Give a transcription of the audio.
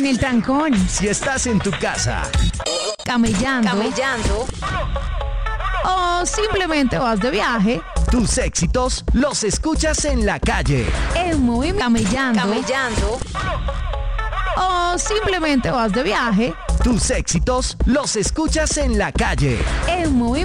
en el trancón, Si estás en tu casa, camellando o simplemente vas de viaje, tus éxitos los escuchas en la calle. en movimiento camellando o simplemente vas de viaje, Tus éxitos los escuchas en la calle. en movimiento